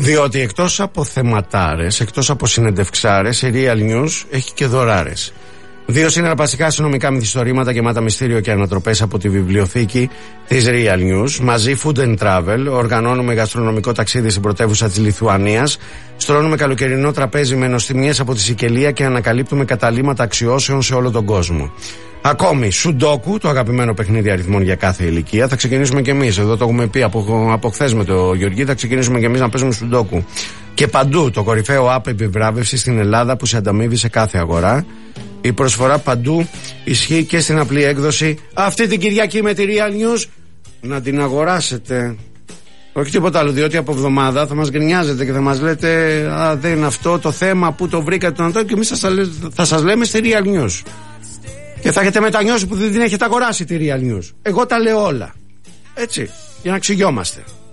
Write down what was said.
Διότι εκτός από θεματάρες, εκτός από συνεντευξάρες, η Real News έχει και δωράρες. 2 συναρπαστικά αστυνομικά μυθιστορήματα γεμάτα μυστήριο και ανατροπές από τη βιβλιοθήκη της Real News. Μαζί Food and Travel, οργανώνουμε γαστρονομικό ταξίδι στην πρωτεύουσα της Λιθουανίας. Στρώνουμε καλοκαιρινό τραπέζι με νοστιμιές από τη Σικελία και ανακαλύπτουμε καταλύματα αξιώσεων σε όλο τον κόσμο. Ακόμη, Σουντόκου, το αγαπημένο παιχνίδι αριθμών για κάθε ηλικία. Θα ξεκινήσουμε κι εμείς. Εδώ το έχουμε πει από χθες με τον Γεωργή. Θα ξεκινήσουμε κι εμείς να παίζουμε Σουντόκου. Και παντού, το κορυφαίο app επιβράβευση στην Ελλάδα που σε ανταμείβει σε κάθε αγορά. Η προσφορά παντού ισχύει και στην απλή έκδοση. Αυτή την Κυριακή με τη Real News να την αγοράσετε. Όχι τίποτα άλλο, διότι από εβδομάδα θα μας γκρινιάζετε και θα μας λέτε δεν είναι αυτό το θέμα, που το βρήκατε και εμείς θα σας λέμε στη Real News. Και θα έχετε μετανιώσει που δεν την έχετε αγοράσει τη Real News. Εγώ τα λέω όλα. Έτσι, για να ξυγιόμαστε.